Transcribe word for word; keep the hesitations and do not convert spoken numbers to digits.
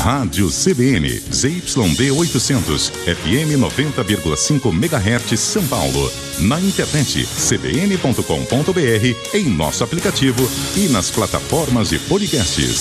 Rádio C B N, Z Y D oitocentos, F M noventa vírgula cinco megahertz, São Paulo. Na internet, c b n ponto com ponto b r, em nosso aplicativo e nas plataformas de podcasts.